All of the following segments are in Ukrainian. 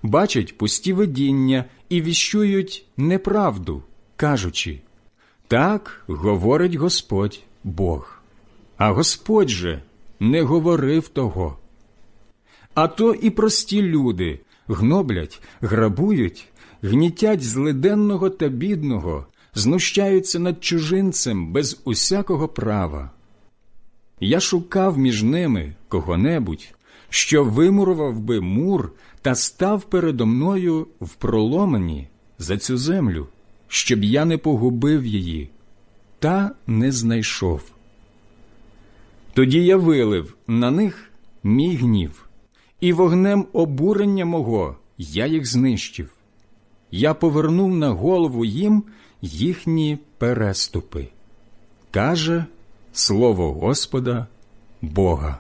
бачать пусті видіння і віщують неправду, кажучи: так говорить Господь Бог. А Господь же не говорив того. А то і прості люди гноблять, грабують, гнітять злиденного та бідного, знущаються над чужинцем без усякого права. Я шукав між ними кого-небудь, що вимурував би мур та став передо мною в проломані за цю землю, щоб я не погубив її, та не знайшов. Тоді я вилив на них мій гнів, і вогнем обурення мого я їх знищив. Я повернув на голову їм їхні переступи. Каже слово Господа Бога.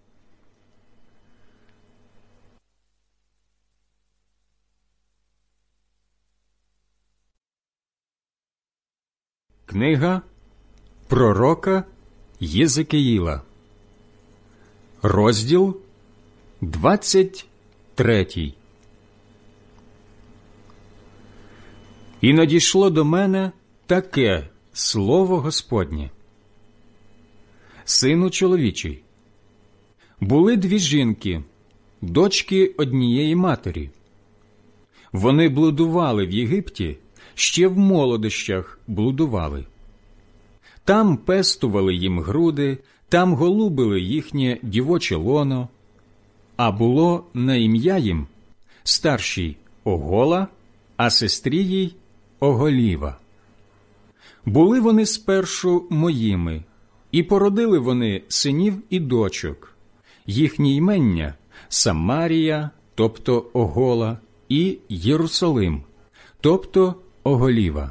Книга пророка Єзекіїла, розділ 23. І надійшло до мене таке слово Господнє: Сину чоловічий, були дві жінки, дочки однієї матері. Вони блудували в Єгипті, ще в молодощах блудували. Там пестували їм груди, там голубили їхнє дівоче лоно, а було на ім'я їм старшій Огола, а сестрі їй Оголіва. Були вони спершу моїми, і породили вони синів і дочок. Їхні імення – Самарія, тобто Огола, і Єрусалим, тобто Оголіва.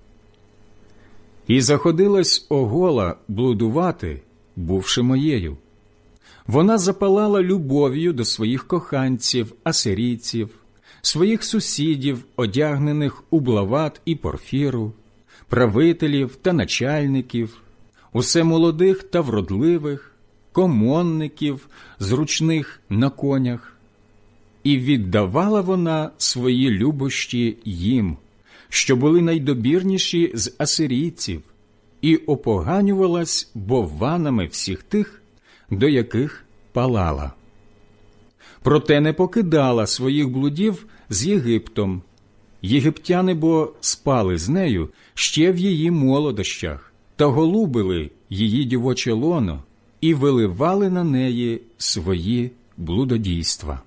І заходилась Огола блудувати, бувши моєю. Вона запалала любов'ю до своїх коханців, асирійців, своїх сусідів, одягнених у блават і порфіру, правителів та начальників, усе молодих та вродливих, комонників, зручних на конях. І віддавала вона свої любощі їм, що були найдобірніші з асирійців, і опоганювалась бовванами всіх тих, до яких палала. Проте не покидала своїх блудів з Єгиптом. Єгиптяни бо спали з нею ще в її молодощах та голубили її дівоче лоно і виливали на неї свої блудодійства.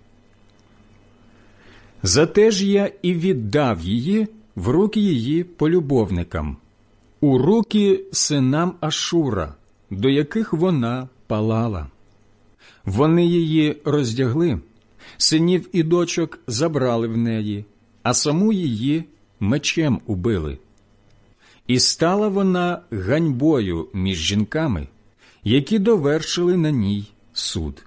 Зате ж я і віддав її в руки її полюбовникам, у руки синам Ашура, до яких вона палала. Вони її роздягли, синів і дочок забрали в неї, а саму її мечем убили. І стала вона ганьбою між жінками, які довершили на ній суд.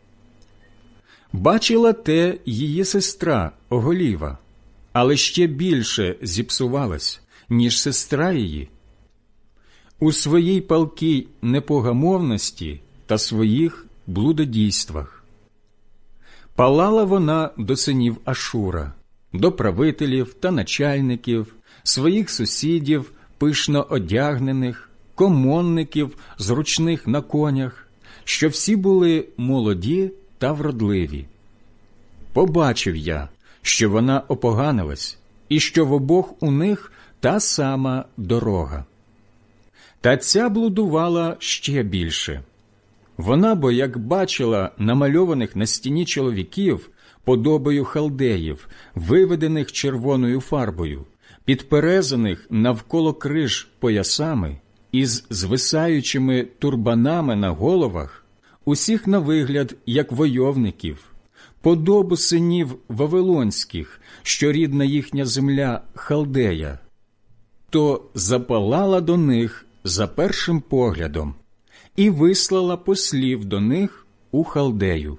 Бачила те її сестра Оголіва, але ще більше зіпсувалась, ніж сестра її. У своїй палкій непогамовності та своїх блудодійствах. Палала вона до синів Ашура, до правителів та начальників, своїх сусідів, пишно одягнених, комонників, зручних на конях, що всі були молоді та вродливі. Побачив я, що вона опоганилась, і що в обох у них та сама дорога. Та ця блудувала ще більше. Вона бо, як бачила намальованих на стіні чоловіків, подобою халдеїв, виведених червоною фарбою, підперезаних навколо криж поясами, із звисаючими турбанами на головах, усіх на вигляд, як войовників, подобу синів вавилонських, що рідна їхня земля Халдея, то запалала до них за першим поглядом і вислала послів до них у Халдею.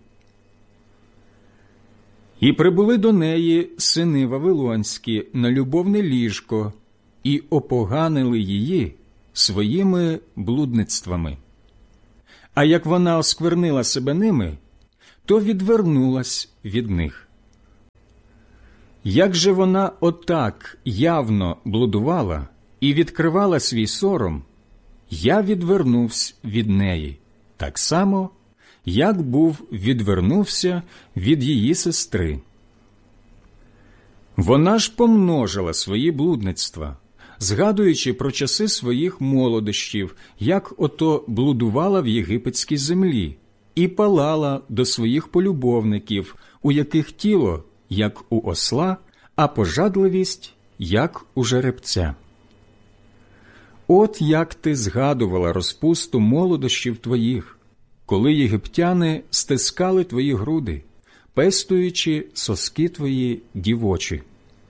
І прибули до неї сини вавилонські на любовне ліжко і опоганили її своїми блудництвами. А як вона осквернила себе ними, то відвернулась від них. Як же вона отак явно блудувала і відкривала свій сором, я відвернувся від неї, так само, як був відвернувся від її сестри. Вона ж помножила свої блудництва, згадуючи про часи своїх молодощів, як ото блудувала в єгипетській землі, і палала до своїх полюбовників, у яких тіло, як у осла, а пожадливість, як у жеребця. От як ти згадувала розпусту молодощів твоїх, коли єгиптяни стискали твої груди, пестуючи соски твої дівочі.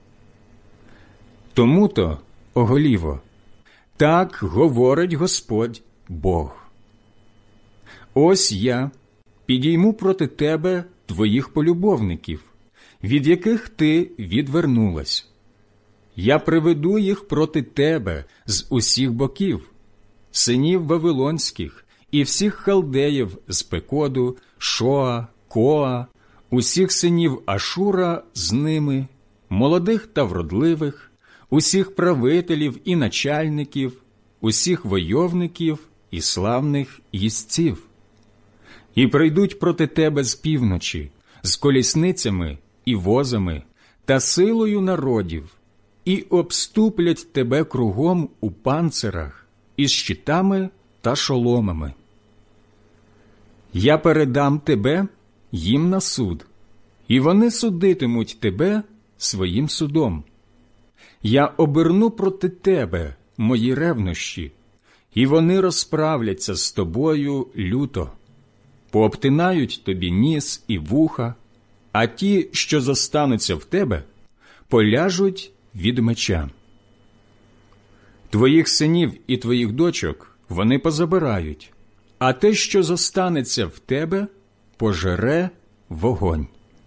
Тому-то, оголіво, так говорить Господь Бог. Ось я підійму проти тебе твоїх полюбовників, від яких ти відвернулась. Я приведу їх проти тебе з усіх боків, синів вавилонських і всіх халдеїв з Пекоду, Шоа, Коа, усіх синів Ашура з ними, молодих та вродливих, усіх правителів і начальників, усіх войовників і славних їздців. І прийдуть проти тебе з півночі, з колісницями і возами та силою народів, і обступлять тебе кругом у панцирах, із щитами та шоломами. Я передам тебе їм на суд, і вони судитимуть тебе своїм судом. Я оберну проти тебе мої ревнощі, і вони розправляться з тобою люто, пообтинають тобі ніс і вуха, а ті, що зостануться в тебе, поляжуть від меча. Твоїх синів і твоїх дочок вони позабирають, а те, що зостанеться в тебе, пожере вогонь.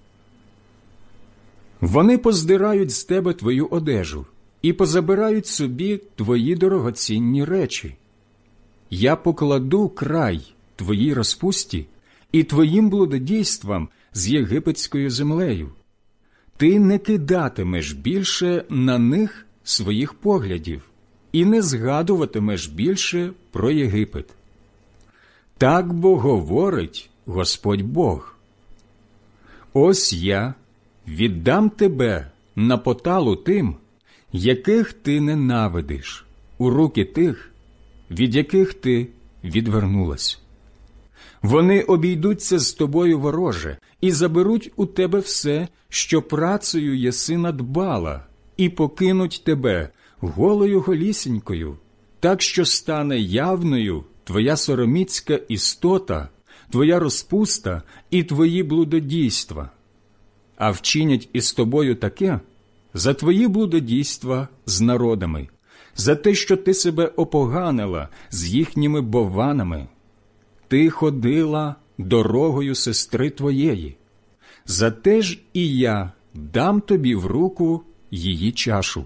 Вони поздирають з тебе твою одежу і позабирають собі твої дорогоцінні речі. Я покладу край твоїй розпусті і твоїм блудодійствам з єгипетською землею. Ти не кидатимеш більше на них своїх поглядів і не згадуватимеш більше про Єгипет. Так бо говорить Господь Бог. Ось я віддам тебе на поталу тим, яких ти ненавидиш, у руки тих, від яких ти відвернулась. Вони обійдуться з тобою вороже і заберуть у тебе все, що працею єси надбала, і покинуть тебе голою голісінькою, так що стане явною твоя сороміцька істота, твоя розпуста і твої блудодійства. А вчинять із тобою таке за твої блудодійства з народами, за те, що ти себе опоганила з їхніми бованами. Ти ходила дорогою сестри твоєї, за те ж і я дам тобі в руку її чашу.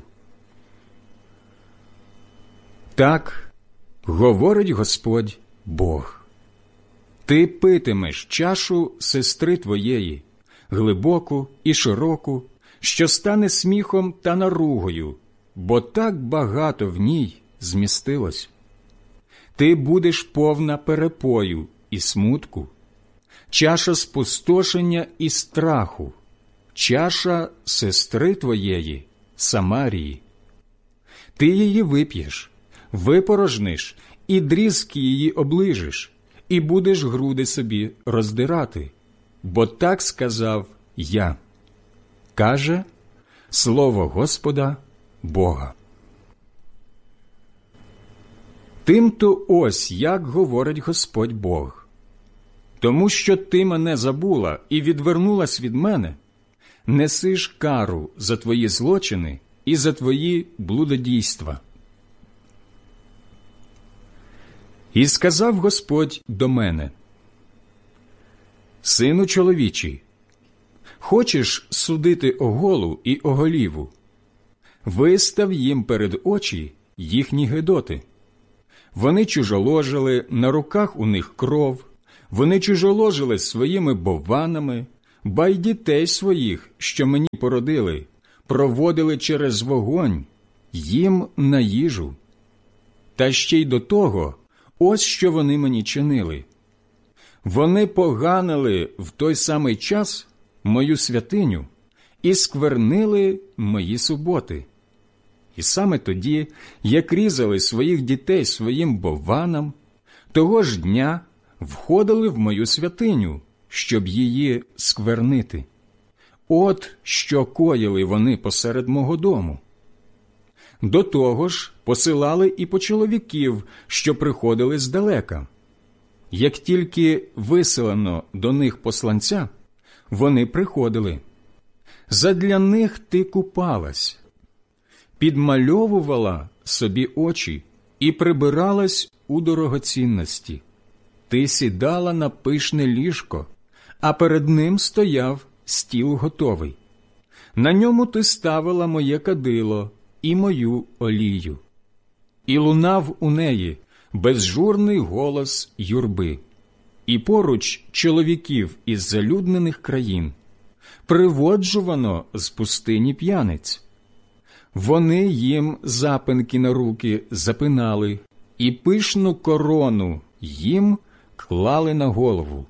Так говорить Господь Бог. Ти питимеш чашу сестри твоєї, глибоку і широку, що стане сміхом та наругою, бо так багато в ній змістилось. Ти будеш повна перепою і смутку, чаша спустошення і страху, чаша сестри твоєї, Самарії. Ти її вип'єш, випорожниш і дрізки її оближиш, і будеш груди собі роздирати, бо так сказав я, каже слово Господа Бога. Тим-то ось як говорить Господь Бог. Тому що ти мене забула і відвернулась від мене, неси ж кару за твої злочини і за твої блудодійства. І сказав Господь до мене: Сину чоловічий, хочеш судити оголу і оголіву? Вистав їм перед очі їхні гидоти. Вони чужоложили, на руках у них кров, вони чужоложили своїми бованами, ба й дітей своїх, що мені породили, проводили через вогонь їм на їжу. Та ще й до того, ось що вони мені чинили. Вони поганили в той самий час мою святиню і сквернили мої суботи. І саме тоді, як різали своїх дітей своїм бованам, того ж дня входили в мою святиню, щоб її сквернити. От що коїли вони посеред мого дому. До того ж посилали і по чоловіків, що приходили здалека. Як тільки виселено до них посланця, вони приходили. Задля них ти купалась, підмальовувала собі очі і прибиралась у дорогоцінності. Ти сідала на пишне ліжко, а перед ним стояв стіл готовий. На ньому ти ставила моє кадило і мою олію. І лунав у неї безжурний голос юрби, і поруч чоловіків із залюднених країн, приводжувано з пустині п'яниць. Вони їм запинки на руки запинали, і пишну корону їм клали на голову.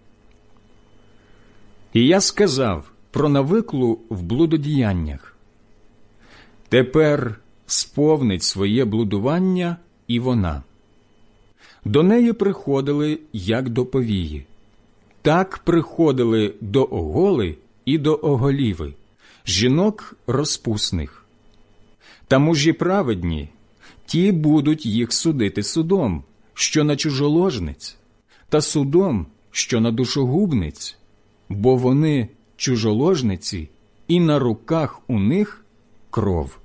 І я сказав про навиклу в блудодіяннях. Тепер сповнить своє блудування і вона. До неї приходили, як до повії. Так приходили до Оголи і до Оголіви, жінок розпусних. Та мужі праведні, ті будуть їх судити судом, що на чужоложниць, та судом, що на душогубниць, бо вони чужоложниці, і на руках у них кров.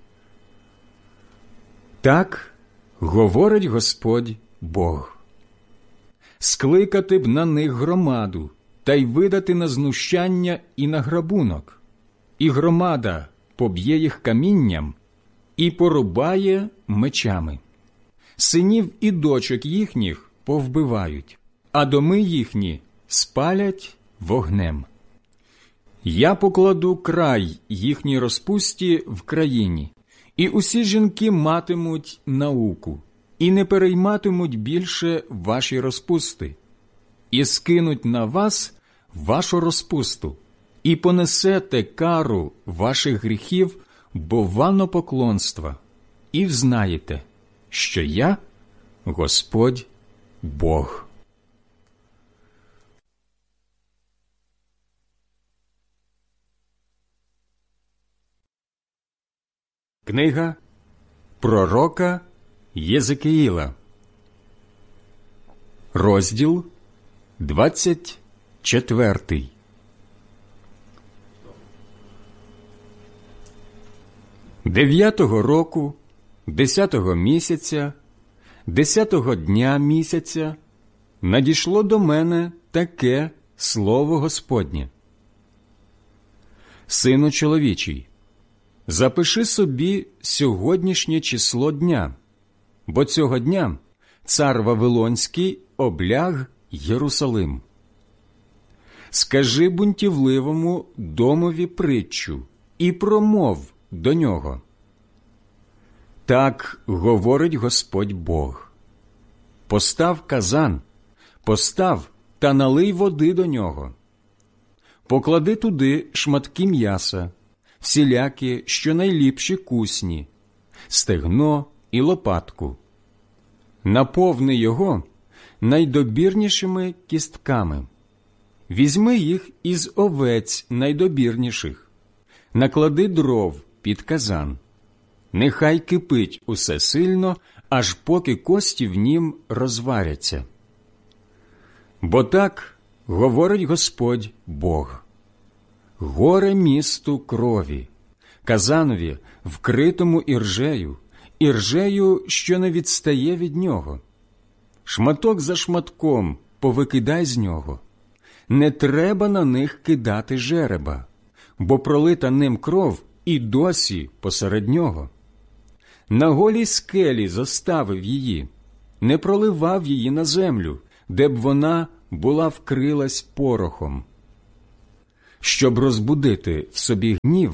Так говорить Господь Бог. Скликати б на них громаду, та й видати на знущання і на грабунок. І громада поб'є їх камінням і порубає мечами. Синів і дочок їхніх повбивають, а доми їхні спалять вогнем. Я покладу край їхній розпусті в країні, і усі жінки матимуть науку, і не перейматимуть більше ваші розпусти, і скинуть на вас вашу розпусту, і понесете кару ваших гріхів бованопоклонства, і взнаєте, що я – Господь Бог. Книга пророка Єзекіїла, розділ 24. Дев'ятого року, 10-го місяця, 10-го дня місяця надійшло до мене таке слово Господнє. Сину чоловічий, запиши собі сьогоднішнє число дня, бо цього дня цар Вавилонський обляг Єрусалим. Скажи бунтівливому домові притчу і промов до нього. Так говорить Господь Бог. Постав казан, постав та налий води до нього. Поклади туди шматки м'яса, всілякі, що найліпші кусні, стегно і лопатку. Наповни його найдобірнішими кістками. Візьми їх із овець найдобірніших. Наклади дров під казан. Нехай кипить усе сильно, аж поки кості в нім розваряться. Бо так говорить Господь Бог. Горе місту крові, казанові, вкритому іржею, що не відстає від нього. Шматок за шматком повикидай з нього. Не треба на них кидати жереба, бо пролита ним кров і досі посеред нього. На голій скелі зоставив її, не проливав її на землю, де б вона була вкрилась порохом. Щоб розбудити в собі гнів,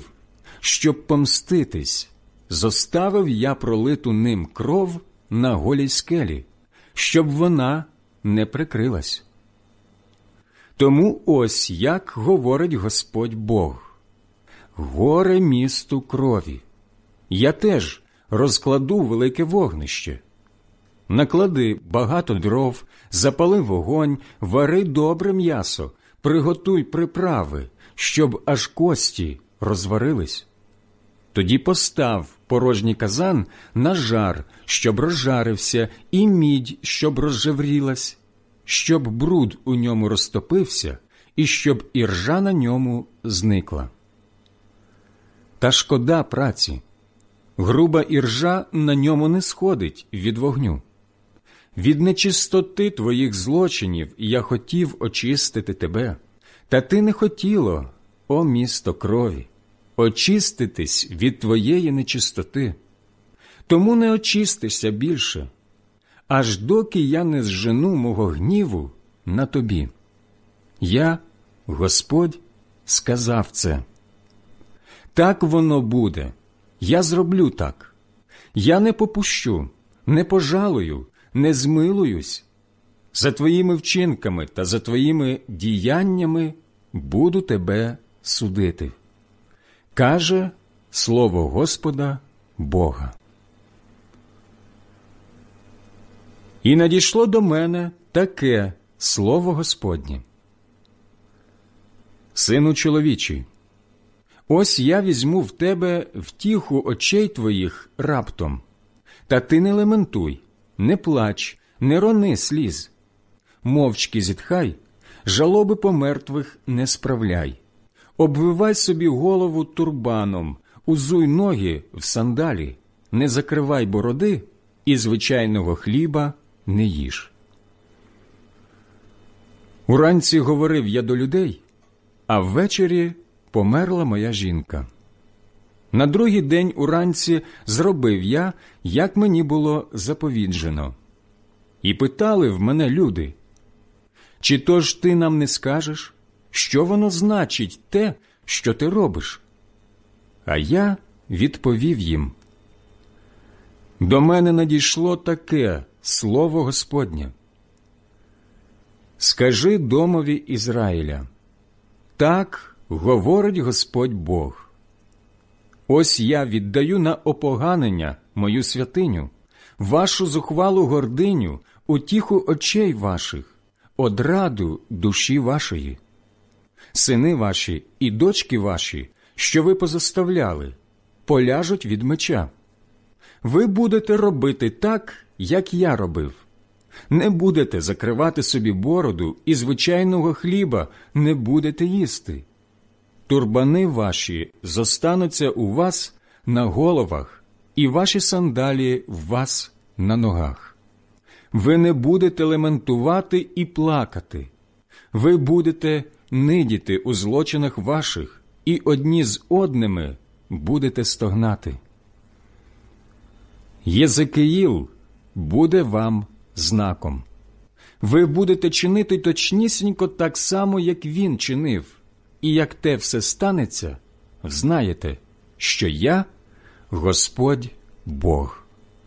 щоб помститись, зоставив я пролиту ним кров на голій скелі, щоб вона не прикрилась. Тому ось як говорить Господь Бог: горе місту крові! Я теж розкладу велике вогнище. Наклади багато дров, запали вогонь, вари добре м'ясо, приготуй приправи, щоб аж кості розварились. Тоді постав порожній казан на жар, щоб розжарився, і мідь, щоб розжеврілась, щоб бруд у ньому розтопився, і щоб іржа на ньому зникла. Та шкода праці, груба іржа на ньому не сходить від вогню. Від нечистоти твоїх злочинів я хотів очистити тебе, та ти не хотіло, о місто крові, очиститись від твоєї нечистоти. Тому не очистишся більше, аж доки я не зжену мого гніву на тобі. Я, Господь, сказав це. Так воно буде, я зроблю так. Я не попущу, не пожалую, не змилуюсь. За твоїми вчинками та за твоїми діяннями буду тебе судити. Каже слово Господа Бога. І надійшло до мене таке слово Господнє. Сину чоловічий, ось я візьму в тебе втіху очей твоїх раптом, та ти не лементуй, не плач, не рони сліз. Мовчки зітхай, жалоби по мертвих не справляй. Обвивай собі голову турбаном, узуй ноги в сандалі, не закривай бороди і звичайного хліба не їж. Уранці говорив я до людей, а ввечері померла моя жінка. На другий день уранці зробив я, як мені було заповіджено. І питали в мене люди: чи то ж ти нам не скажеш, що воно значить те, що ти робиш? А я відповів їм: до мене надійшло таке слово Господнє. Скажи домові Ізраїля: так говорить Господь Бог. Ось я віддаю на опоганення мою святиню, вашу зухвалу гординю, утіху очей ваших, одраду душі вашої. Сини ваші і дочки ваші, що ви позоставляли, поляжуть від меча. Ви будете робити так, як я робив. Не будете закривати собі бороду і звичайного хліба не будете їсти. Турбани ваші зостануться у вас на головах, і ваші сандалі в вас на ногах. Ви не будете лементувати і плакати. Ви будете нидіти у злочинах ваших, і одні з одними будете стогнати. Єзекиїл буде вам знаком. Ви будете чинити точнісінько так само, як він чинив, і як те все станеться, знаєте, що я – Господь Бог.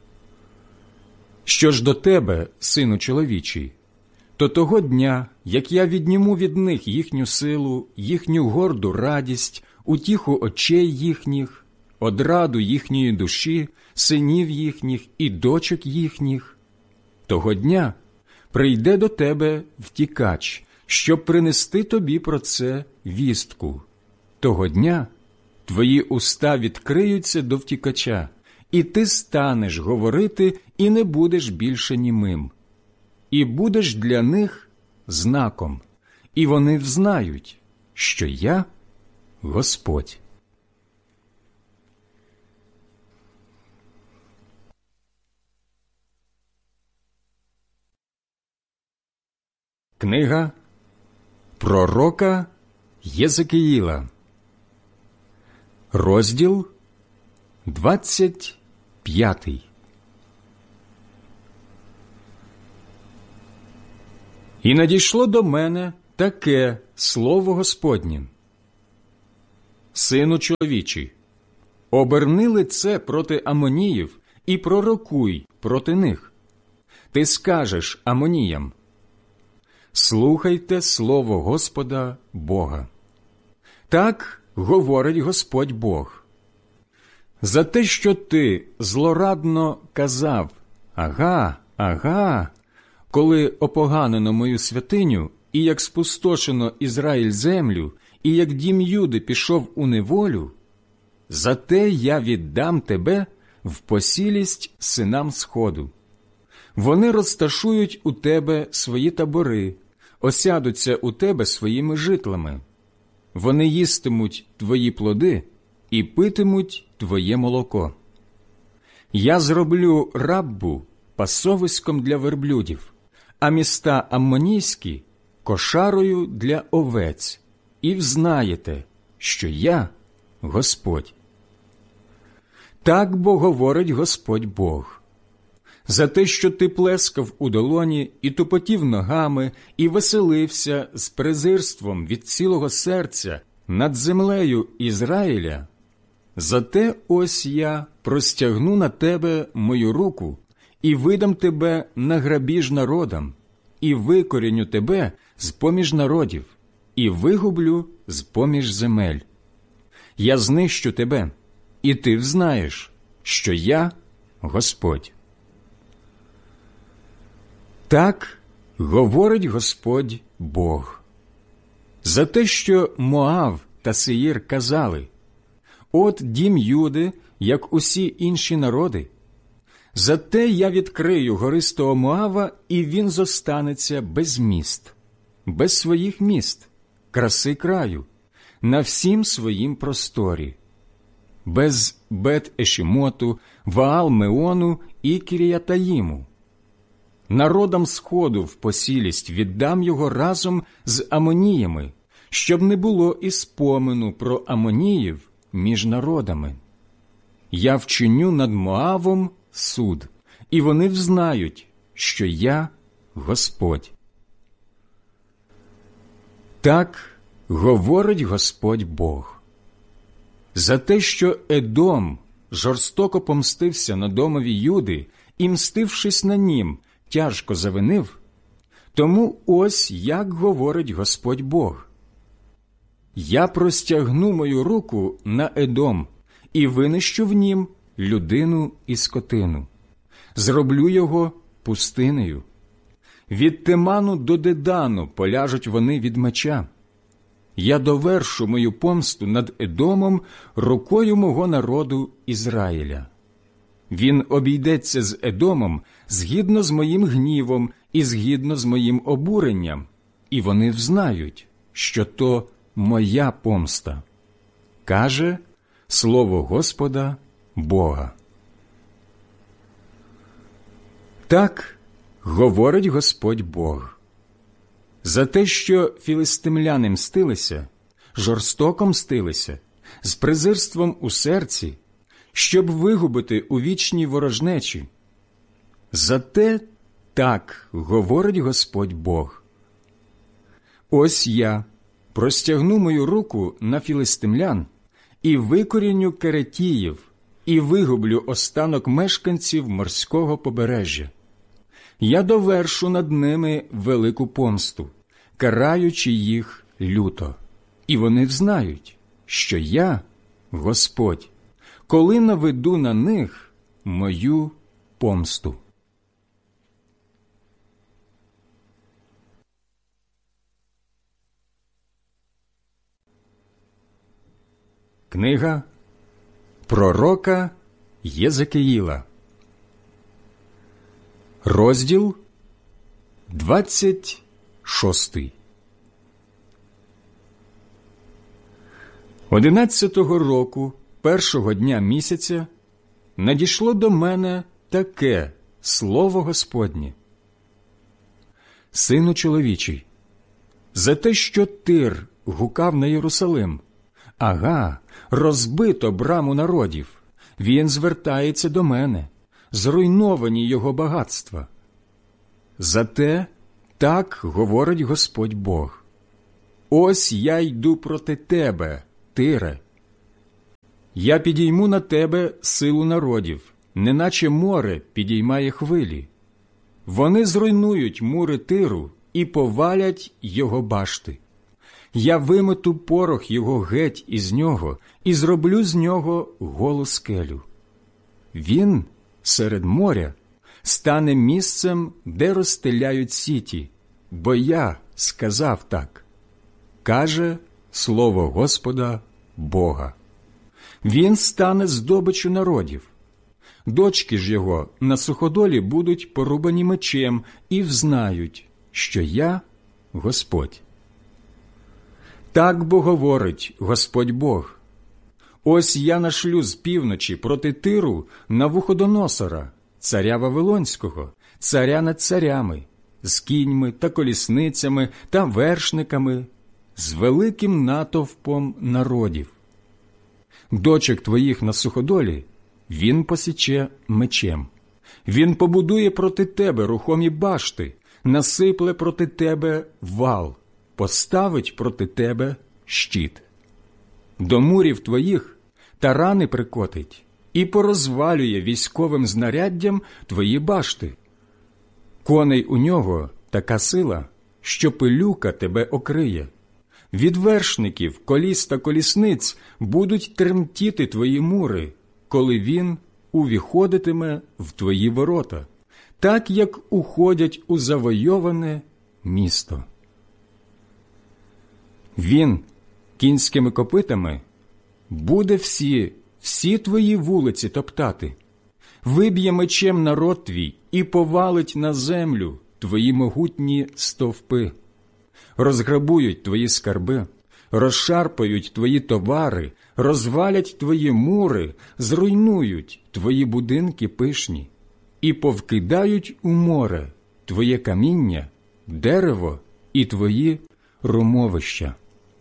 Що ж до тебе, сину чоловічий, то того дня, як я відніму від них їхню силу, їхню горду радість, утіху очей їхніх, одраду їхньої душі, синів їхніх і дочок їхніх, того дня прийде до тебе втікач, щоб принести тобі про це вістку. Того дня твої уста відкриються до втікача, і ти станеш говорити і не будеш більше німим. І будеш для них знаком, і вони взнають, що я Господь. Книга пророка Єзекиїла, розділ 25. І надійшло до мене таке слово Господнє. Сину чоловічий, оберни лице проти Амоніїв і пророкуй проти них. Ти скажеш Амоніям: слухайте слово Господа Бога. Так говорить Господь Бог. За те, що ти злорадно казав «Ага, ага», коли опоганено мою святиню, і як спустошено Ізраїль землю, і як дім Юди пішов у неволю, зате я віддам тебе в посілість синам Сходу. Вони розташують у тебе свої табори, осядуться у тебе своїми житлами. Вони їстимуть твої плоди і питимуть твоє молоко. Я зроблю Раббу пасовиськом для верблюдів, а міста Аммонійські – кошарою для овець, і взнаєте, що я – Господь. Так бо говорить Господь Бог. За те, що ти плескав у долоні і тупотів ногами, і веселився з презирством від цілого серця над землею Ізраїля, зате ось я простягну на тебе мою руку і видам тебе на грабіж народам, і викоріню тебе з-поміж народів, і вигублю з-поміж земель. Я знищу тебе, і ти взнаєш, що я Господь. Так говорить Господь Бог. За те, що Моав та Сеїр казали: «От дім Юди, як усі інші народи». Зате я відкрию гористого Моава, і він зостанеться без міст, без своїх міст, краси краю, на всім своїм просторі, без Бет-Ешімоту, Ваал-Меону і Кіріятаїму. Народам Сходу в посілість віддам його разом з Амоніями, щоб не було і спомену про Амоніїв між народами. Я вчиню над Моавом суд, і вони взнають, що я Господь. Так говорить Господь Бог. За те, що Едом жорстоко помстився на домові Юди і, мстившись на нім, тяжко завинив, тому ось як говорить Господь Бог. Я простягну мою руку на Едом і винищу в нім людину і скотину. Зроблю його пустинею. Від Теману до Дедану поляжуть вони від меча. Я довершу мою помсту над Едомом рукою мого народу Ізраїля. Він обійдеться з Едомом згідно з моїм гнівом і згідно з моїм обуренням, і вони взнають, що то моя помста, каже слово Господа Бога. Так говорить Господь Бог. За те, що філистимляни мстилися, жорстоко мстилися, з презирством у серці, щоб вигубити у вічній ворожнечі. Зате так говорить Господь Бог. Ось я простягну мою руку на філистимлян і викоріню Керетіїв, і вигублю останок мешканців морського побережжя. Я довершу над ними велику помсту, караючи їх люто. І вони взнають, що я Господь, коли наведу на них мою помсту. Книга пророка Єзекиїла, розділ 26. 11-го року, першого дня місяця, надійшло до мене таке слово Господнє. Сину чоловічий, за те, що Тир гукав на Єрусалим, ага, розбито браму народів, він звертається до мене, зруйновані його багатства. Зате так говорить Господь Бог. Ось я йду проти тебе, Тире. Я підійму на тебе силу народів, неначе море підіймає хвилі. Вони зруйнують мури Тиру і повалять його башти. Я вимету порох його геть із нього і зроблю з нього голу скелю. Він серед моря стане місцем, де розстеляють сіті, бо я сказав так, каже слово Господа Бога. Він стане здобиччю народів. Дочки ж його на суходолі будуть порубані мечем і взнають, що я Господь. Так бо говорить Господь Бог. Ось я нашлю з півночі проти Тиру Навуходоносора, царя Вавилонського, царя над царями, з кіньми та колісницями та вершниками, з великим натовпом народів. Дочок твоїх на суходолі він посіче мечем. Він побудує проти тебе рухомі башти, насипле проти тебе вал, поставить проти тебе щит. До мурів твоїх тарани прикотить і порозвалює військовим знаряддям твої башти. Коней у нього така сила, що пилюка тебе окриє. Від вершників, коліс та колісниць будуть тремтіти твої мури, коли він увіходитиме в твої ворота, так, як уходять у завойоване місто. Він кінськими копитами буде всі твої вулиці топтати, виб'є мечем народ твій і повалить на землю твої могутні стовпи. Розграбують твої скарби, розшарпають твої товари, розвалять твої мури, зруйнують твої будинки пишні і повкидають у море твоє каміння, дерево і твої румовища.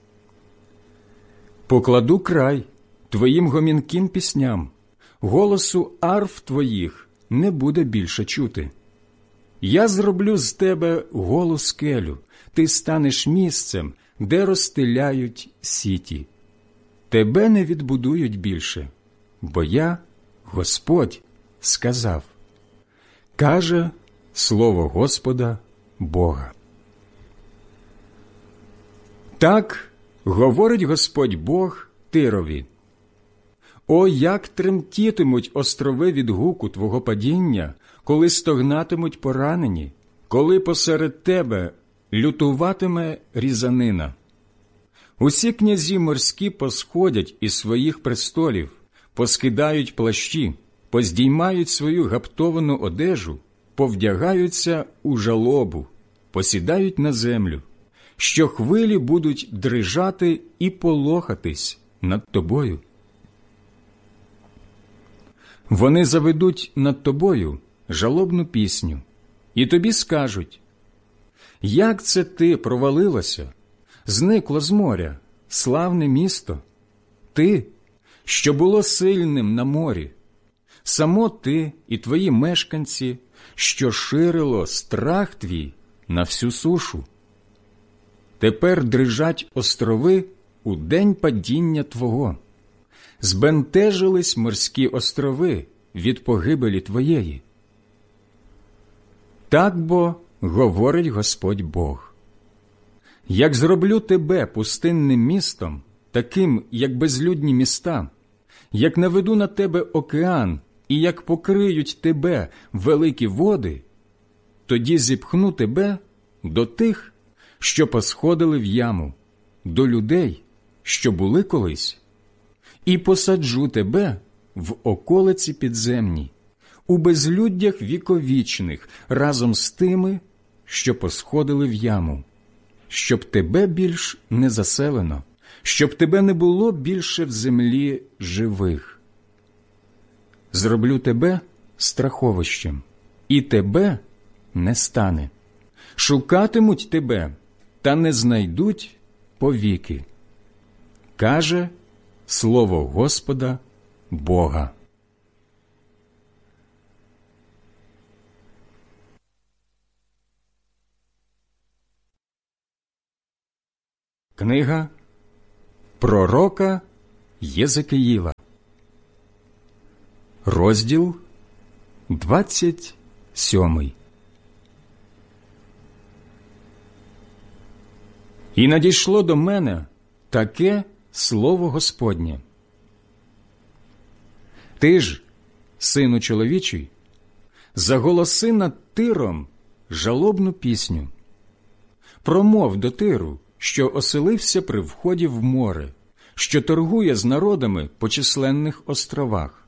Покладу край твоїм гомінким пісням, голосу арф твоїх не буде більше чути. Я зроблю з тебе голу скелю, ти станеш місцем, де розстеляють сіті. Тебе не відбудують більше, бо я, Господь, сказав, каже слово Господа Бога. Так говорить Господь Бог Тирові. О, як тремтітимуть острови від гуку твого падіння, коли стогнатимуть поранені, коли посеред тебе лютуватиме різанина. Усі князі морські посходять із своїх престолів, поскидають плащі, поздіймають свою гаптовану одежу, повдягаються у жалобу, посідають на землю, що хвилі будуть дрижати і полохатись над тобою. Вони заведуть над тобою жалобну пісню, і тобі скажуть, як це ти провалилося, зникло з моря, славне місто, ти, що було сильним на морі, само ти і твої мешканці, що ширило страх твій на всю сушу. Тепер дрижать острови у день падіння твого. Збентежились морські острови від погибелі твоєї. Так бо говорить Господь Бог. Як зроблю тебе пустинним містом, таким, як безлюдні міста, як наведу на тебе океан, і як покриють тебе великі води, тоді зіпхну тебе до тих, що посходили в яму, до людей, що були колись, і посаджу тебе в околиці підземній, у безлюддях віковічних, разом з тими, що посходили в яму, щоб тебе більш не заселено, щоб тебе не було більше в землі живих. Зроблю тебе страховищем, і тебе не стане. Шукатимуть тебе, та не знайдуть повіки. Каже слово Господа Бога. Книга пророка Єзекиїла. Розділ 27. І надійшло до мене таке слово Господнє. Ти ж, сину чоловічий, заголоси над Тиром жалобну пісню. Промов до Тиру, що оселився при вході в море, що торгує з народами по численних островах.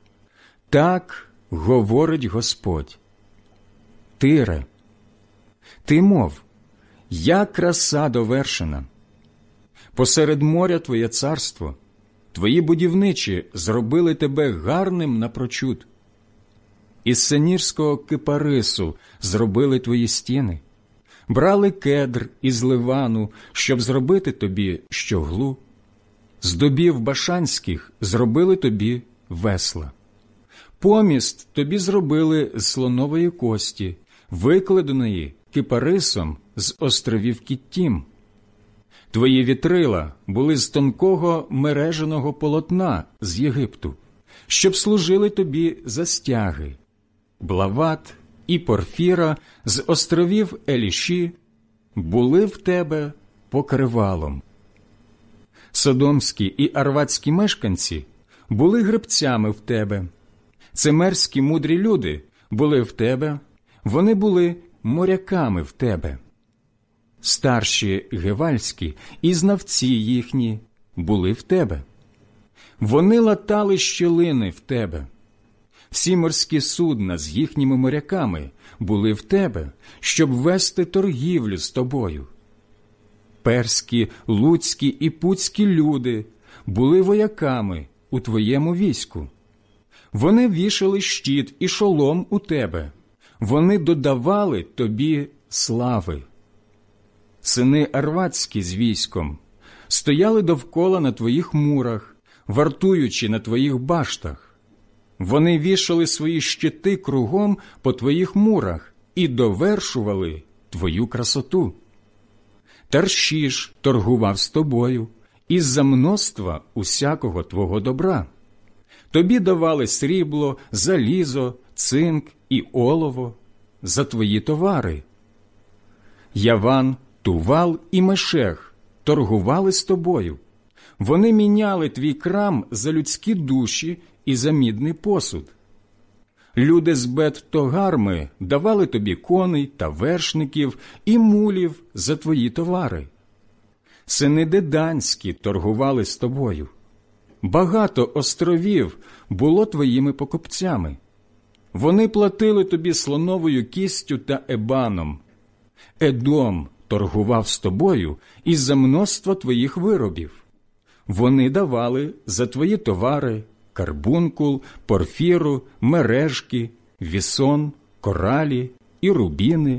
Так говорить Господь. Тире, ти мов, я краса довершена. Посеред моря твоє царство, твої будівничі зробили тебе гарним напрочуд. Із сенірського кипарису зробили твої стіни, брали кедр із Ливану, щоб зробити тобі щоглу. З дубів башанських зробили тобі весла. Поміст тобі зробили з слонової кості, викладеної кипарисом з островів Кіттім. Твої вітрила були з тонкого мереженого полотна з Єгипту, щоб служили тобі за стяги. Блават і порфіра з островів Еліші були в тебе покривалом. Содомські і арвадські мешканці були гребцями в тебе. Цимерські мудрі люди були в тебе, вони були моряками в тебе. Старші гевальські і знавці їхні були в тебе. Вони латали щілини в тебе. Всі морські судна з їхніми моряками були в тебе, щоб вести торгівлю з тобою. Перські, луцькі і пуцькі люди були вояками у твоєму війську. Вони вішали щит і шолом у тебе. Вони додавали тобі слави. Сини арвадські з військом стояли довкола на твоїх мурах, вартуючи на твоїх баштах. Вони вішали свої щити кругом по твоїх мурах і довершували твою красоту. Таршіш торгував з тобою із-за множства усякого твого добра. Тобі давали срібло, залізо, цинк і олово за твої товари. Яван, Тувал і Мешех торгували з тобою. Вони міняли твій крам за людські душі і за мідний посуд. Люди з Бет-Тогарми давали тобі коней та вершників і мулів за твої товари. Сини Деданські торгували з тобою. Багато островів було твоїми покупцями. Вони платили тобі слоновою кістю та ебаном. Едом торгував з тобою із-за множства твоїх виробів. Вони давали за твої товари карбункул, порфіру, мережки, вісон, коралі і рубіни.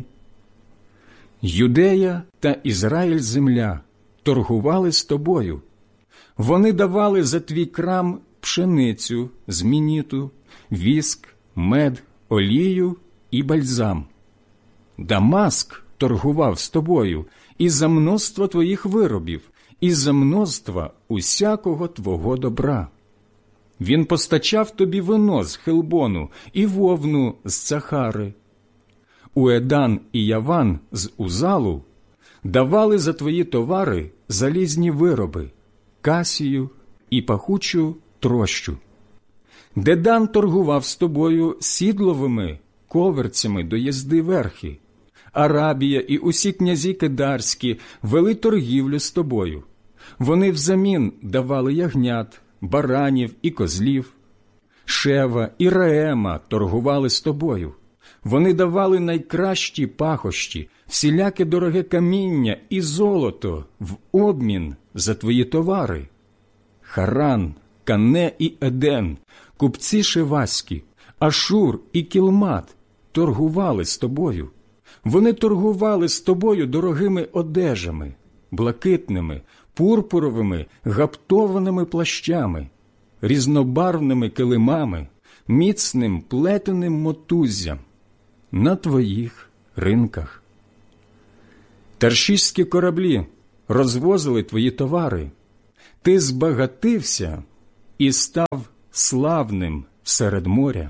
Юдея та Ізраїль земля торгували з тобою. Вони давали за твій крам пшеницю з мініту, віск, мед, олію і бальзам. Дамаск торгував з тобою із-за множства твоїх виробів, із-за множства усякого твого добра. Він постачав тобі вино з Хелбону і вовну з Цахари. Уедан і Яван з Узалу давали за твої товари залізні вироби, касію і пахучу трощу. Дедан торгував з тобою сідловими коверцями до їзди верхи. Арабія і усі князі кедарські вели торгівлю з тобою. Вони взамін давали ягнят, баранів і козлів. Шева і Раема торгували з тобою. Вони давали найкращі пахощі, всіляке дороге каміння і золото в обмін за твої товари. Харан, Кане і Еден, купці шеваські, Ашур і Кілмат торгували з тобою. Вони торгували з тобою дорогими одежами, блакитними, пурпуровими, гаптованими плащами, різнобарвними килимами, міцним плетеним мотуззям на твоїх ринках. Таршіські кораблі розвозили твої товари. Ти збагатився і став славним серед моря.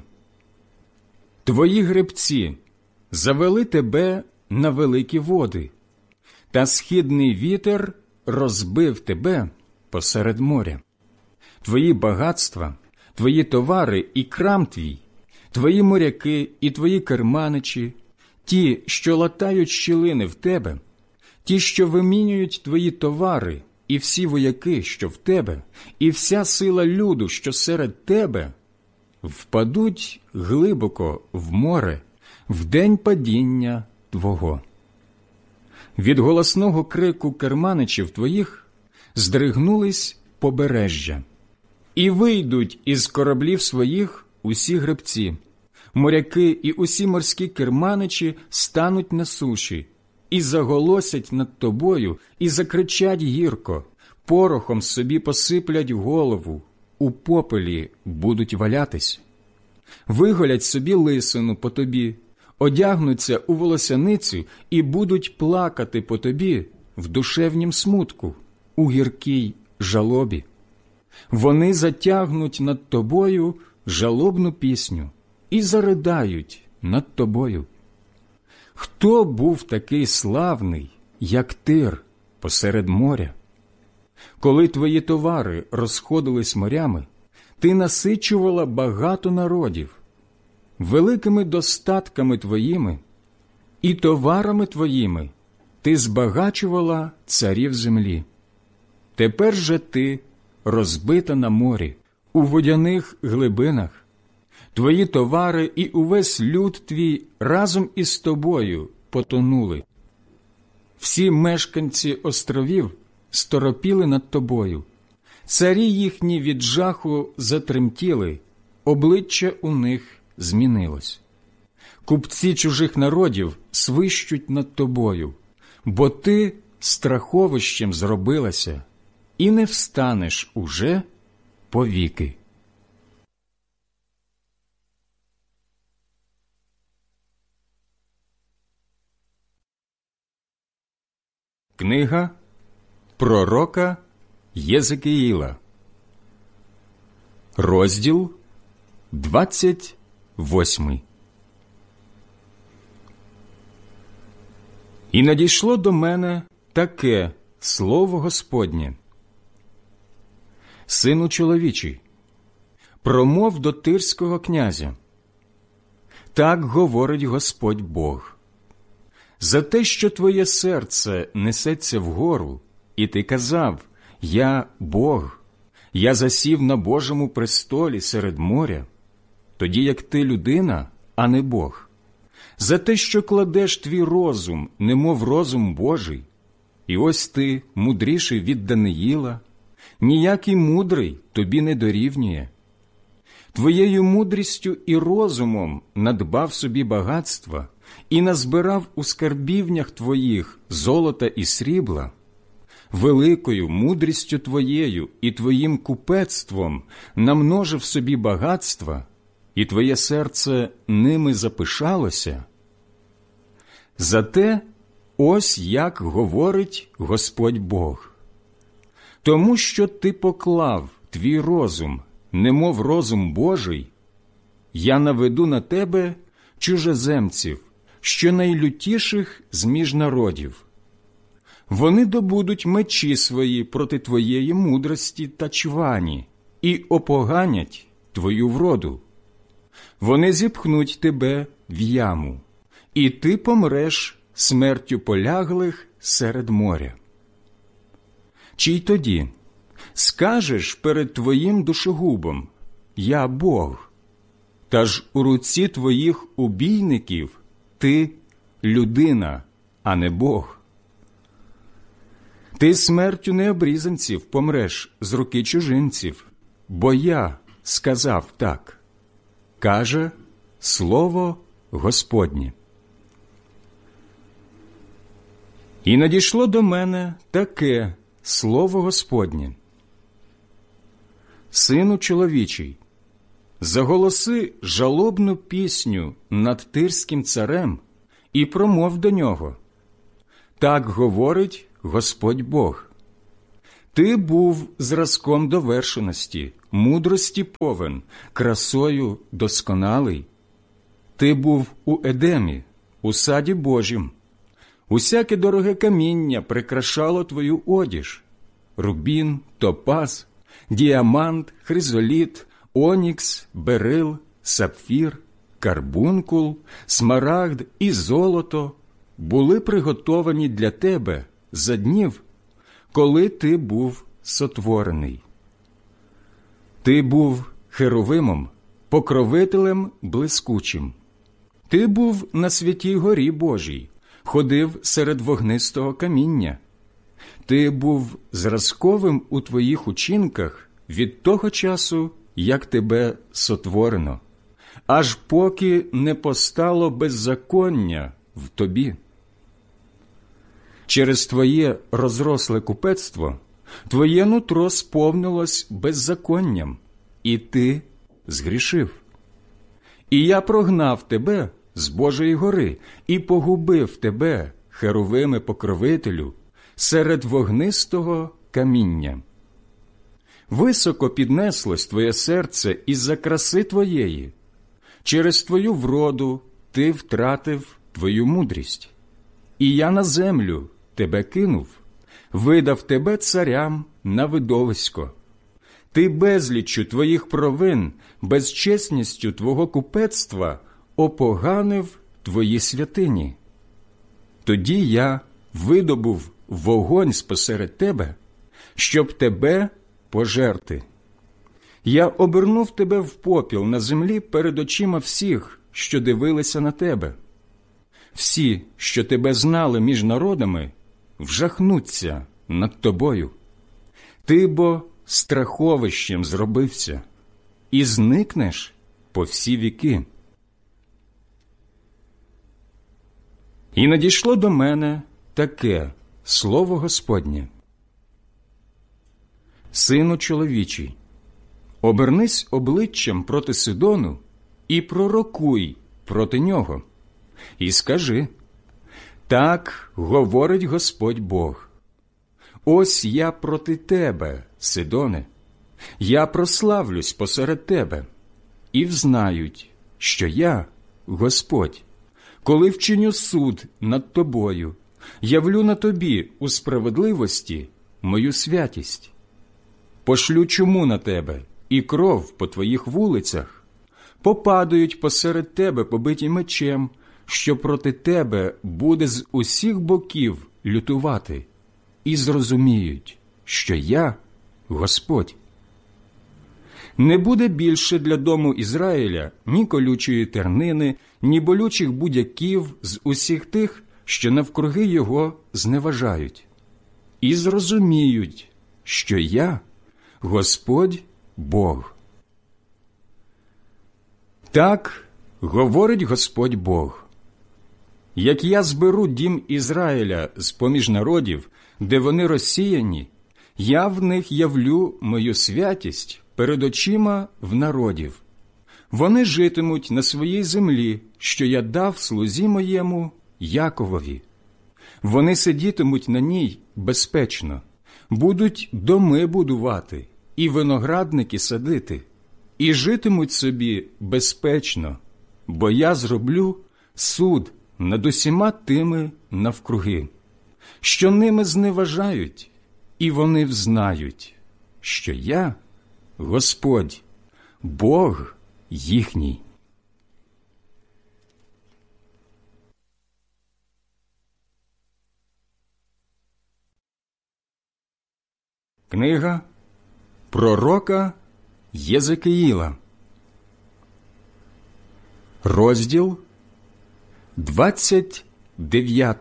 Твої гребці завели тебе на великі води, та східний вітер розбив тебе посеред моря. Твої багатства, твої товари і крам твій, твої моряки і твої керманичі, ті, що латають щілини в тебе, ті, що вимінюють твої товари, і всі вояки, що в тебе, і вся сила люду, що серед тебе, впадуть глибоко в море в день падіння твого. Від голосного крику керманичів твоїх здригнулись побережжя, і вийдуть із кораблів своїх усі гребці, моряки і усі морські керманичі стануть на суші, і заголосять над тобою, і закричать гірко, порохом собі посиплять голову, у попелі будуть валятись. Виголять собі лисину по тобі, одягнуться у волосяницю і будуть плакати по тобі в душевнім смутку, у гіркій жалобі. Вони затягнуть над тобою жалобну пісню і заридають над тобою. Хто був такий славний, як Тир посеред моря? Коли твої товари розходились морями, ти насичувала багато народів. Великими достатками твоїми і товарами твоїми ти збагачувала царів землі. Тепер же ти розбита на морі, у водяних глибинах. Твої товари і увесь люд твій разом із тобою потонули. Всі мешканці островів сторопіли над тобою. Царі їхні від жаху затремтіли, обличчя у них змінилось. Купці чужих народів свищуть над тобою, бо ти страховищем зробилася і не встанеш уже повіки. Книга пророка Єзекіїла, розділ 28. І надійшло до мене таке слово Господнє: Сину чоловічий, промов до тирського князя. Так говорить Господь Бог. За те, що твоє серце несеться вгору, і ти казав: «Я Бог, я засів на Божому престолі серед моря», тоді як ти людина, а не Бог. За те, що кладеш твій розум, немов розум Божий, і ось ти мудріший від Даниїла, ніякий мудрий тобі не дорівнює. Твоєю мудрістю і розумом надбав собі багатства і назбирав у скарбівнях твоїх золота і срібла. Великою мудрістю твоєю і твоїм купецтвом намножив собі багатства, і твоє серце ними запишалося. Зате ось як говорить Господь Бог. Тому що ти поклав твій розум, немов розум Божий, я наведу на тебе чужеземців, що найлютіших з-між народів. Вони добудуть мечі свої проти твоєї мудрості та чвані і опоганять твою вроду. Вони зіпхнуть тебе в яму, і ти помреш смертю поляглих серед моря. Чи й тоді скажеш перед твоїм душогубом: «Я Бог», та ж у руці твоїх убійників ти людина, а не Бог. Ти смертю необрізанців помреш з руки чужинців, бо я сказав так, каже слово Господнє. І надійшло до мене таке слово Господнє: Сину чоловічий, заголоси жалобну пісню над тирським царем і промов до нього. Так говорить Господь Бог. Ти був зразком довершеності, мудрості повен, красою досконалий. Ти був у Едемі, у саді Божім. Усяке дороге каміння прикрашало твою одіж: рубін, топаз, діамант, хризоліт, онікс, берил, сапфір, карбункул, смарагд і золото були приготовані для тебе за днів, коли ти був сотворений. Ти був херовимом, покровителем блискучим. Ти був на святій горі Божій, ходив серед вогнистого каміння. Ти був зразковим у твоїх учинках від того часу, як тебе сотворено, аж поки не постало беззаконня в тобі. Через твоє розросле купецтво твоє нутро сповнилось беззаконням, і ти згрішив. І я прогнав тебе з Божої гори і погубив тебе, херовиме покровителю, серед вогнистого каміння. Високо піднеслось твоє серце із-за краси твоєї. Через твою вроду ти втратив твою мудрість. І я на землю тебе кинув, видав тебе царям на видовисько. Ти безліччю твоїх провин, безчесністю твого купецтва опоганив твої святині. Тоді я видобув вогонь спосеред тебе, щоб тебе пожерти. Я обернув тебе в попіл на землі перед очима всіх, що дивилися на тебе. Всі, що тебе знали між народами, вжахнуться над тобою. Ти бо страховищем зробився, і зникнеш по всі віки. І надійшло до мене таке слово Господнє: Сину чоловічий, обернись обличчям проти Сидону і пророкуй проти нього, і скажи: так говорить Господь Бог. Ось я проти тебе, Сидоне, я прославлюсь посеред тебе, і взнають, що я, Господь, коли вчиню суд над тобою, явлю на тобі у справедливості мою святість. Пошлю чуму на тебе і кров по твоїх вулицях, попадають посеред тебе побиті мечем, що проти тебе буде з усіх боків лютувати, і зрозуміють, що я Господь. Не буде більше для дому Ізраїля ні колючої тернини, ні болючих будяків з усіх тих, що навкруги його зневажають. І зрозуміють, що я Господь Бог. Так говорить Господь Бог: як я зберу дім Ізраїля з-поміж народів, де вони розсіяні, я в них явлю мою святість перед очима в народів. Вони житимуть на своїй землі, що я дав слузі моєму Яковові. Вони сидітимуть на ній безпечно, будуть доми будувати і виноградники садити, і житимуть собі безпечно, бо я зроблю суд над усіма тими навкруги, що ними зневажають, і вони взнають, що я Господь, Бог їхній. Книга пророка Єзекиїла, розділ 29.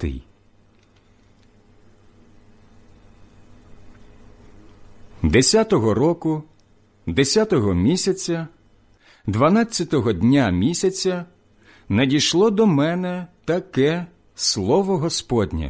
Десятого року, 10-го місяця, 12-го дня місяця надійшло до мене таке слово Господнє: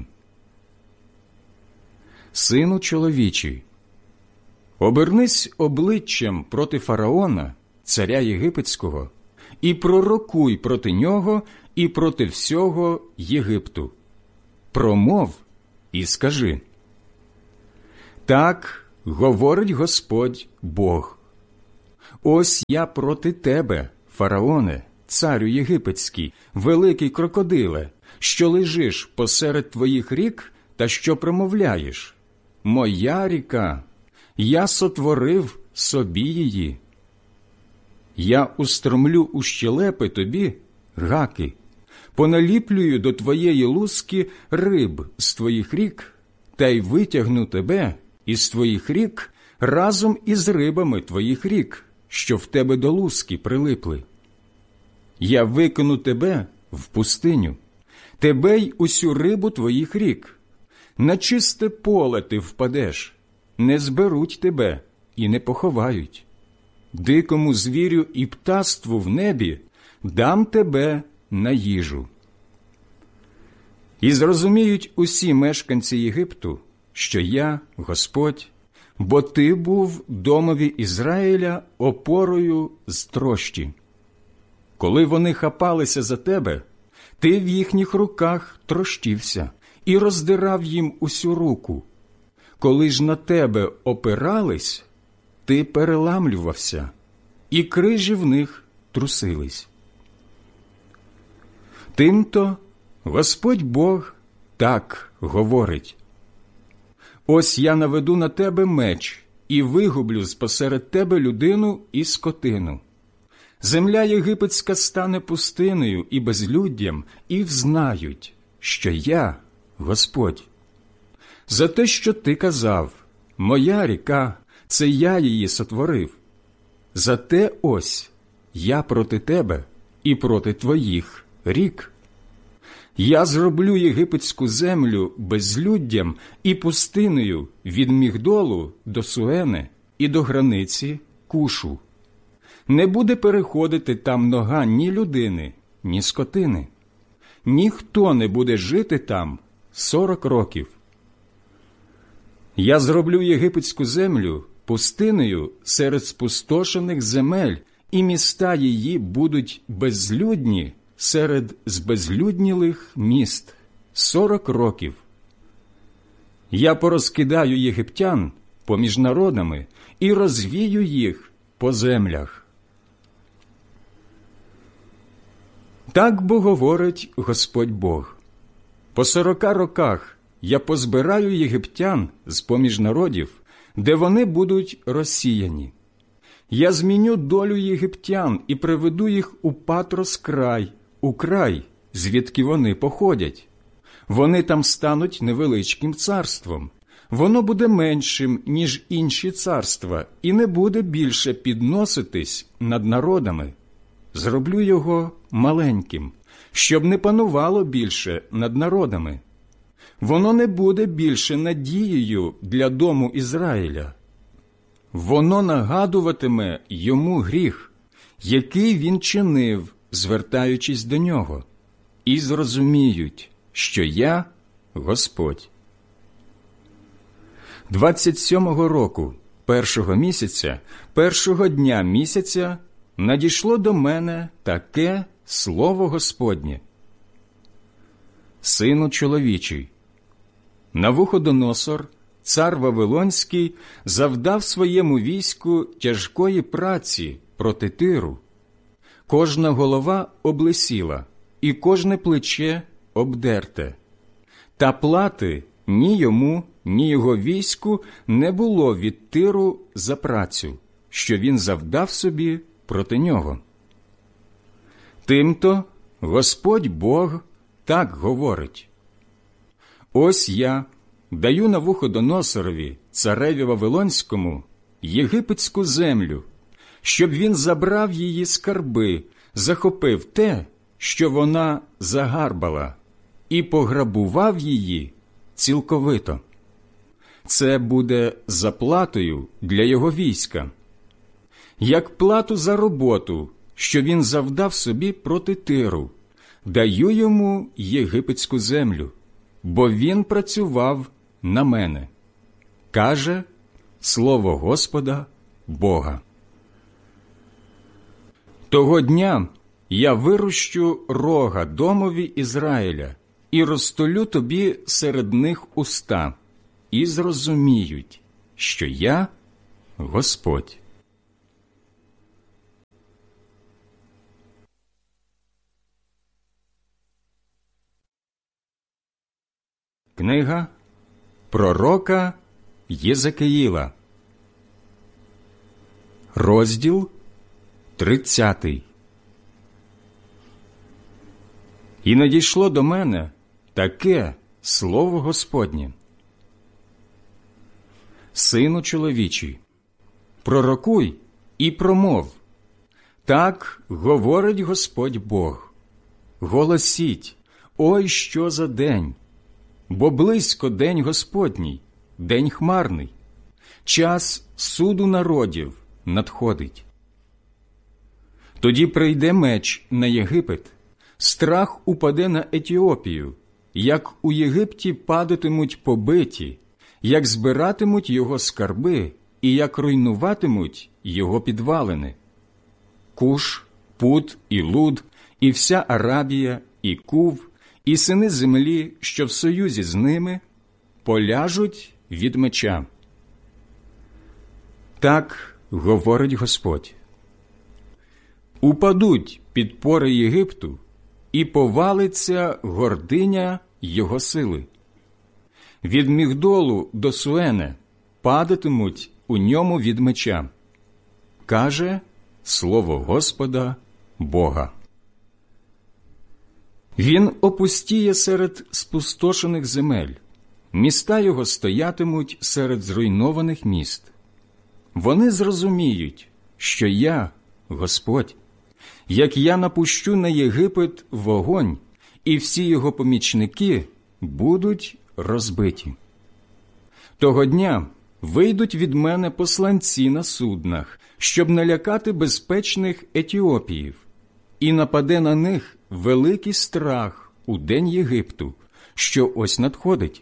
Сину чоловічий, обернись обличчям проти фараона, царя єгипетського, і пророкуй проти нього і проти всього Єгипту. Промов і скажи: так говорить Господь Бог. Ось я проти тебе, фараоне, царю єгипетський, великий крокодиле, що лежиш посеред твоїх рік та що промовляєш. Моя ріка, я сотворив собі її. Я устромлю у щелепи тобі гаки, поналіплюю до твоєї луски риб з твоїх рік, та й витягну тебе із твоїх рік разом із рибами твоїх рік, що в тебе до луски прилипли. Я викину тебе в пустиню, тебе й усю рибу твоїх рік. На чисте поле ти впадеш, не зберуть тебе і не поховають. Дикому звірю і птаству в небі дам тебе на їжу. І зрозуміють усі мешканці Єгипту, що я, Господь, бо ти був домові Ізраїля опорою з трощі. Коли вони хапалися за тебе, ти в їхніх руках трощився і роздирав їм усю руку. Коли ж на тебе опирались, ти переламлювався, і крижі в них трусились. Тимто Господь Бог так говорить: ось я наведу на тебе меч і вигублю спосеред тебе людину і скотину. Земля єгипетська стане пустиною і безлюддям, і взнають, що я Господь. За те, що ти казав, моя ріка, це я її сотворив. Зате ось я проти тебе і проти твоїх рік. Я зроблю єгипетську землю безлюддям і пустиною від Мігдолу до Суени і до границі Кушу. Не буде переходити там нога ні людини, ні скотини. Ніхто не буде жити там 40 років. Я зроблю єгипетську землю пустиною серед спустошених земель, і міста її будуть безлюдні серед збезлюднілих міст 40 років. Я порозкидаю єгиптян поміж народами і розвію їх по землях. Так бо говорить Господь Бог: по 40 роках я позбираю єгиптян з-поміж народів, де вони будуть розсіяні. Я зміню долю єгиптян і приведу їх у Патрос край, у край, звідки вони походять. Вони там стануть невеличким царством. Воно буде меншим, ніж інші царства, і не буде більше підноситись над народами. Зроблю його маленьким, щоб не панувало більше над народами. Воно не буде більше надією для дому Ізраїля. Воно нагадуватиме йому гріх, який він чинив, звертаючись до нього, і зрозуміють, що я Господь. 27-го року, 1-го місяця, 1-го дня місяця, надійшло до мене таке слово Господнє: Сину чоловічий, Навуходоносор, цар Вавилонський, завдав своєму війську тяжкої праці проти Тиру. Кожна голова облисіла, і кожне плече обдерте. Та плати ні йому, ні його війську не було від Тиру за працю, що він завдав собі проти нього. Тимто Господь Бог так говорить: ось я даю Навуходоносорові, цареві Вавилонському, єгипетську землю, щоб він забрав її скарби, захопив те, що вона загарбала, і пограбував її цілковито. Це буде заплатою для його війська. Як плату за роботу, що він завдав собі проти Тиру, даю йому єгипетську землю, бо він працював на мене, каже слово Господа Бога. Того дня я вирощу рога домові Ізраїля і розтулю тобі серед них уста, і зрозуміють, що я Господь. Книга пророка Єзекиїла, розділ 30. І надійшло до мене таке слово Господнє: Сину чоловічий, пророкуй і промов. Так говорить Господь Бог. Голосіть, ой, що за день! Бо близько день Господній, день хмарний, час суду народів надходить. Тоді прийде меч на Єгипет, страх упаде на Етіопію, як у Єгипті падатимуть побиті, як збиратимуть його скарби і як руйнуватимуть його підвалини. Куш, Пут і Луд, і вся Арабія, і Кув, і сини землі, що в союзі з ними, поляжуть від меча. Так говорить Господь. Упадуть підпори Єгипту, і повалиться гординя його сили. Від Мігдолу до Суене падатимуть у ньому від меча, каже слово Господа Бога. Він опустіє серед спустошених земель, міста його стоятимуть серед зруйнованих міст. Вони зрозуміють, що я, Господь, як я напущу на Єгипет вогонь, і всі його помічники будуть розбиті. Того дня вийдуть від мене посланці на суднах, щоб налякати безпечних Етіопіїв, і нападе на них великий страх у день Єгипту, що ось надходить.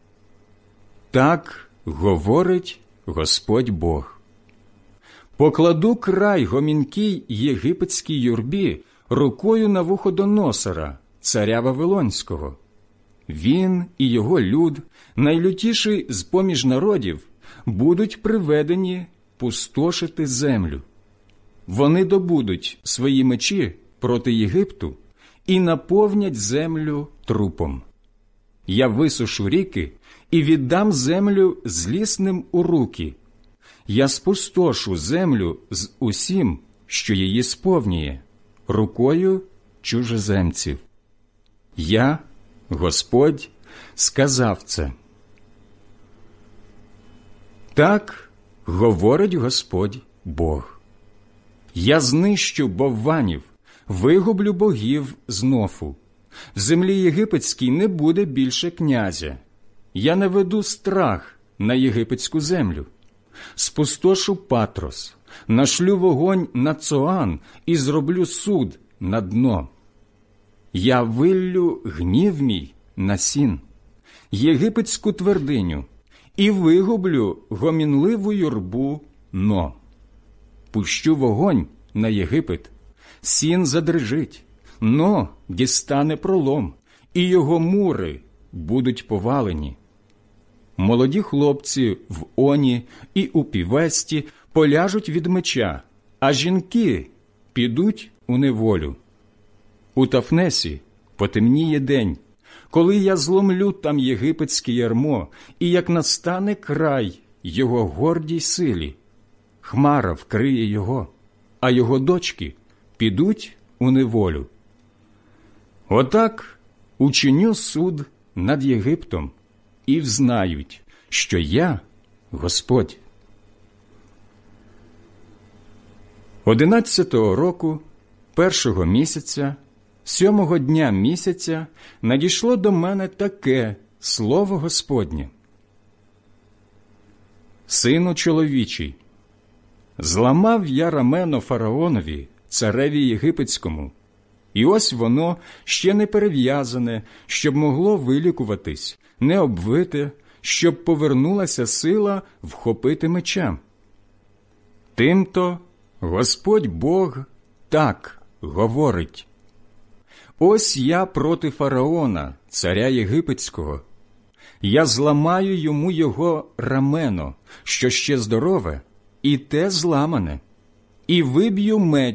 Так говорить Господь Бог. Покладу край гомінкій єгипетській юрбі рукою Навуходоносора, царя Вавилонського. Він і його люд, найлютіший з-поміж народів, будуть приведені пустошити землю. Вони добудуть свої мечі проти Єгипту і наповнять землю трупом. Я висушу ріки і віддам землю злісним у руки. Я спустошу землю з усім, що її сповнює, рукою чужеземців. Я, Господь, сказав це. Так говорить Господь Бог. Я знищу бовванів, вигублю богів з Нофу. В землі єгипетській не буде більше князя. Я наведу страх на єгипетську землю. Спустошу Патрос, нашлю вогонь на Цоан і зроблю суд на дно. Я виллю гнів мій на Сін, єгипетську твердиню, і вигублю гомінливу юрбу Но. Пущу вогонь на Єгипет, Сін задрижить, Но дістане пролом, і його мури будуть повалені. Молоді хлопці в Оні і у Півесті поляжуть від меча, а жінки підуть у неволю. У Тафнесі потемніє день, коли я зломлю там єгипетське ярмо, і як настане край його гордій силі, хмара вкриє його, а його дочки підуть у неволю. Отак учиню суд над Єгиптом, і взнають, що я Господь. 11-го року, 1-го місяця, 7-го дня місяця надійшло до мене таке слово Господнє. Сину чоловічий, зламав я рамено фараонові, цареві єгипетському, і ось воно ще не перев'язане, щоб могло вилікуватись, не обвите, щоб повернулася сила вхопити меча. Тимто Господь Бог так говорить. Ось я проти фараона, царя єгипетського. Я зламаю йому його рамено, що ще здорове, і те зламане, і виб'ю меч